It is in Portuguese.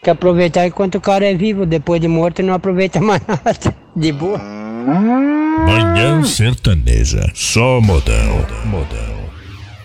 que aproveitar enquanto o cara é vivo, depois de morto não aproveita mais nada. De boa. Manhã Sertaneja, só modão.